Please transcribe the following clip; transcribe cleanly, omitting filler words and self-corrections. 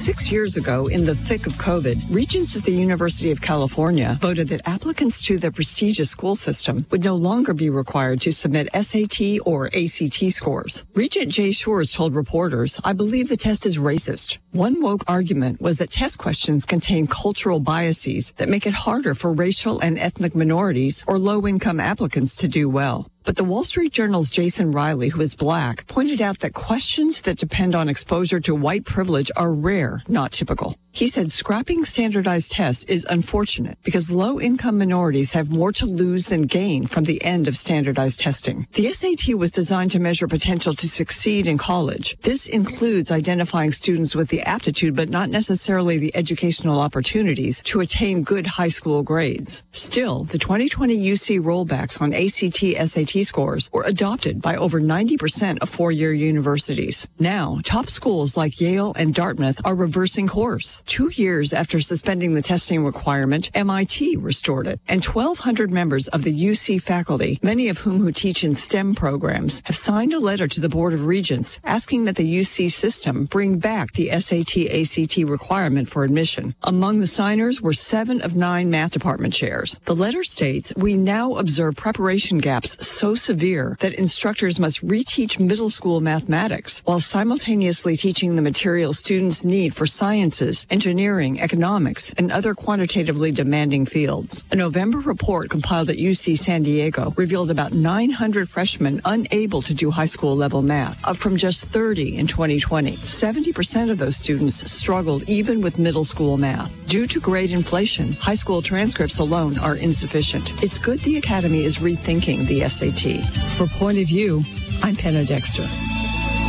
6 years ago, in the thick of COVID, regents at the University of California voted that applicants to their prestigious school system would no longer be required to submit SAT or ACT scores. Regent Jay Shores told reporters, "I believe the test is racist." One woke argument was that test questions contain cultural biases that make it harder for racial and ethnic minorities or low-income applicants to do well. But the Wall Street Journal's Jason Riley, who is black, pointed out that questions that depend on exposure to white privilege are rare, not typical. He said scrapping standardized tests is unfortunate because low-income minorities have more to lose than gain from the end of standardized testing. The SAT was designed to measure potential to succeed in college. This includes identifying students with the aptitude but not necessarily the educational opportunities to attain good high school grades. Still, the 2020 UC rollbacks on ACT, SAT scores were adopted by over 90% of four-year universities. Now, top schools like Yale and Dartmouth are reversing course. 2 years after suspending the testing requirement, MIT restored it. And 1,200 members of the UC faculty, many of whom teach in STEM programs, have signed a letter to the Board of Regents asking that the UC system bring back the SAT, ACT requirement for admission. Among the signers were 7 of 9 math department chairs. The letter states, "We now observe preparation gaps so severe that instructors must reteach middle school mathematics while simultaneously teaching the material students need for sciences, engineering, economics, and other quantitatively demanding fields." A November report compiled at UC San Diego revealed about 900 freshmen unable to do high school level math, up from just 30 in 2020. 70% of those students struggled even with middle school math. Due to grade inflation, high school transcripts alone are insufficient. It's good the Academy is rethinking the SAT. For Point of View, I'm Penna Dexter.